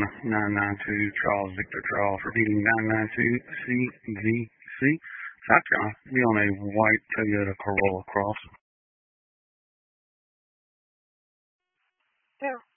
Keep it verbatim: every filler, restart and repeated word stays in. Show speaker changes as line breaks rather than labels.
nine nine two, Charles Victor Charles, repeating nine nine two C V C. Shotgun. Be on a white Toyota Corolla Cross.
Yeah.